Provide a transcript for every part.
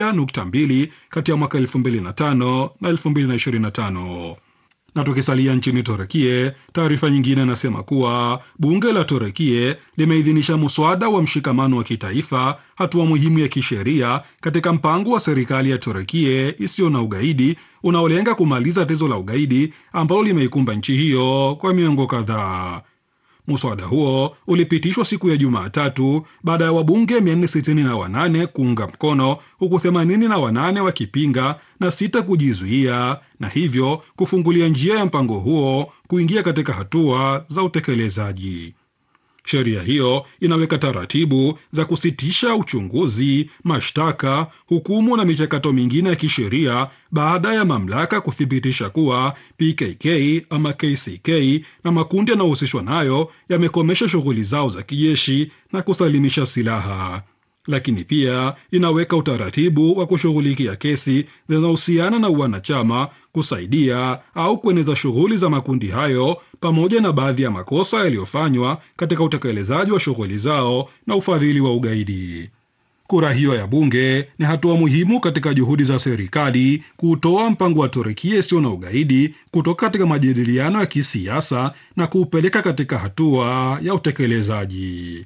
1.2 kati ya mwaka 2005 na 2025. Na tukisalia nchini Turukia, taarifa nyingine inasema kuwa bunge la Turukia limeidhinisha muswada wa mshikamano wa kitaifa, hatua muhimu ya kisheria katika mpango wa serikali ya Turukia isiyo na ugaidi unaolenga kumaliza tatizo la ugaidi ambalo limeikumba nchi hiyo kwa miongo kadhaa. Muswada huo ulipitishwa siku ya Jumatatu baada ya wabunge 468 kuunga mkono, huku 88 wakipinga na 6 kujizuia, na hivyo kufungulia njia ya mpango huo kuingia katika hatua za utekelezaji. Sheria hiyo inaweka taratibu za kusitisha uchunguzi, mashtaka, hukumu na michakato mingine ya kisheria baada ya mamlaka kuthibitisha kuwa PKK ama KCK na makundi yanayohusishwa nayo yamekomesha shughuli zao za kijeshi na kusalimisha silaha. Lakini pia inaweka utaratibu wa kushughulikia kesi zinazohusiana na uanachama, kusaidia au kueneza shughuli za makundi hayo, pamoja na baadhi ya makosa yaliyofanywa katika utekelezaji wa shughuli zao na ufadhili wa ugaidi. Kura hiyo ya bunge ni hatua muhimu katika juhudi za serikali kutoa mpango wa Turukia isiyo na ugaidi kutoka katika majadiliano ya kisiasa na kuupeleka katika hatua ya utekelezaji.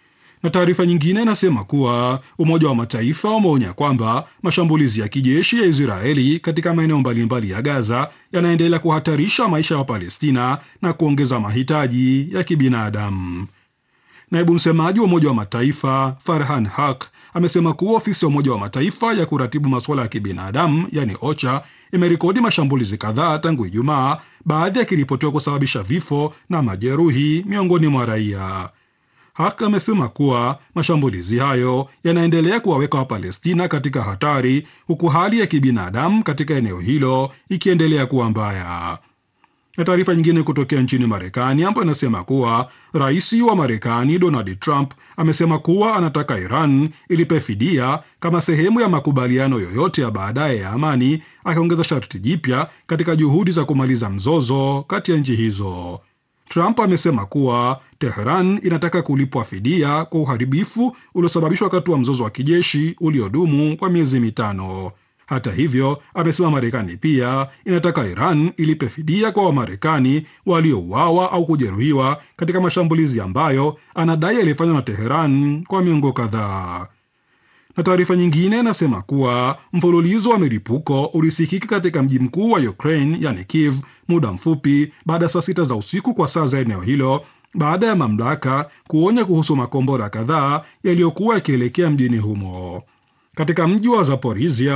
Na taarifa nyingine inasema kuwa Umoja wa Mataifa umeonya kwamba mashambulizi ya kijeshi ya Israeli katika maeneo mbalimbali ya Gaza yanaendelea kuhatarisha maisha ya Wapalestina na kuongeza mahitaji ya kibinadamu. Naibu msemaji wa Umoja wa Mataifa Farhan Haq amesema kuwa ofisi ya Umoja wa Mataifa ya kuratibu masuala ya kibinadamu yani OCHA imerekodi mashambulizi kadhaa tangu Ijumaa, baadhi yakiripotiwa kusababisha vifo na majeruhi miongoni mwa raia. Haq amesema kuwa mashambulizi hayo yanaendelea kuwaweka Wapalestina katika hatari, huku hali ya kibinadamu katika eneo hilo ikiendelea kuwa mbaya. Na taarifa nyingine kutokea nchini Marekani ambayo inasema kuwa rais wa Marekani Donald Trump amesema kuwa anataka Iran ilipe fidia kama sehemu ya makubaliano yoyote ya baadaye ya amani, akiongeza sharti jipya katika juhudi za kumaliza mzozo kati ya nchi hizo. Trump amesema kuwa Tehran inataka kulipwa fidia kwa uharibifu uliosababishwa wakati wa mzozo wa kijeshi uliodumu kwa miezi 5. Hata hivyo, amesema Marekani pia inataka Iran ilipe fidia kwa Wamarekani waliouawa au kujeruhiwa katika mashambulizi ambayo anadai yalifanywa na Tehran kwa miongo kadhaa. Na taarifa nyingine inasema kuwa mfululizo wa milipuko ulisikika katika mji mkuu wa Ukraine yani Kiev muda mfupi baada ya saa 6 za usiku kwa saa za eneo hilo, baada ya mamlaka kuonya kuhusu makombora kadhaa yaliyokuwa yakielekea mjini humo. Katika mji wa Zaporizhia